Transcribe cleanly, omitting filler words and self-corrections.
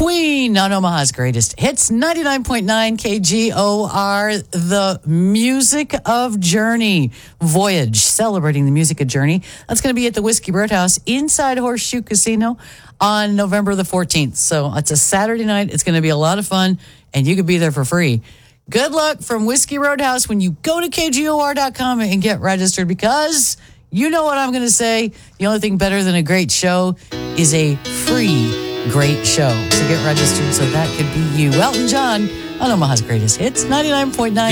Queen on Omaha's Greatest Hits, 99.9 KGOR, the music of Journey. Voyage, celebrating the music of Journey. That's going to be at the Whiskey Roadhouse inside Horseshoe Casino on November the 14th. So it's a Saturday night. It's going to be a lot of fun, and you could be there for free. Good luck from Whiskey Roadhouse when you go to KGOR.com and get registered, because you know what I'm going to say. The only thing better than a great show is a free great show. So get registered so that could be you. Elton John on Omaha's Greatest Hits, 99.9